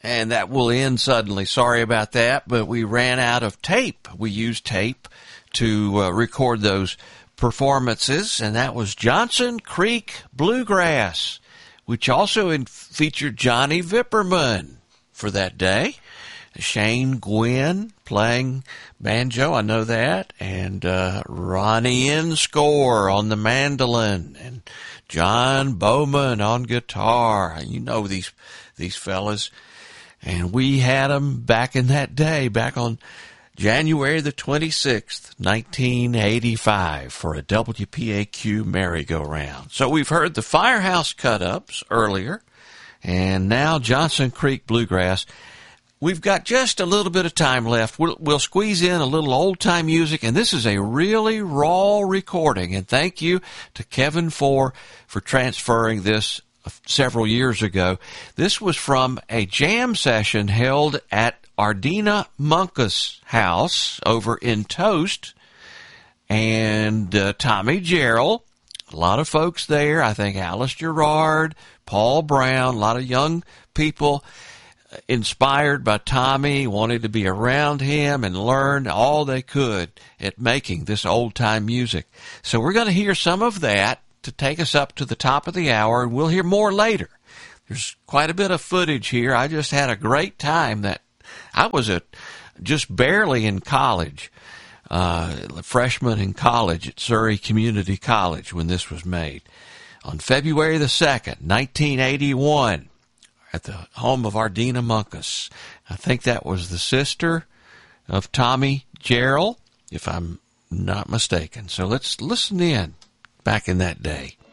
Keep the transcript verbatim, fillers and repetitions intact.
And that will end suddenly. Sorry about that, but we ran out of tape. We used tape to uh, record those performances, and that was Johnson Creek Bluegrass, which also in- featured Johnny Vipperman for that day. Shane Gwynn playing banjo, I know that, and uh, Ronnie Inscore on the mandolin, and John Bowman on guitar. You know these these fellas. And we had them back in that day, back on January the twenty-sixth, nineteen eighty-five, for a W P A Q merry-go-round. So we've heard the Firehouse cut-ups earlier, and now Johnson Creek Bluegrass. We've got just a little bit of time left. We'll, we'll squeeze in a little old-time music, and this is a really raw recording. And thank you to Kevin Four for transferring this several years ago. This was from a jam session held at Ardina Munkus' house over in Toast, and uh, Tommy Gerald, a lot of folks there. I think Alice Gerard, Paul Brown, a lot of young people inspired by Tommy, wanted to be around him and learn all they could at making this old-time music. So we're going to hear some of that to take us up to the top of the hour, and we'll hear more later. There's quite a bit of footage here. I just had a great time. That I was a, just barely in college, uh, a freshman in college at Surrey Community College when this was made. On February the second, nineteen eighty-one, at the home of Ardina Munkus. I think that was the sister of Tommy Gerald, if I'm not mistaken. So let's listen in back in that day.